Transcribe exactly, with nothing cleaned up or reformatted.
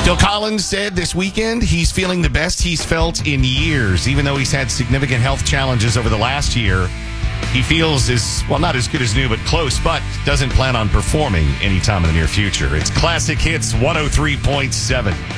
Phil Collins said this weekend he's feeling the best he's felt in years. Even though he's had significant health challenges over the last year, he feels as, well, not as good as new, but close, but doesn't plan on performing anytime in the near future. It's Classic Hits one oh three point seven.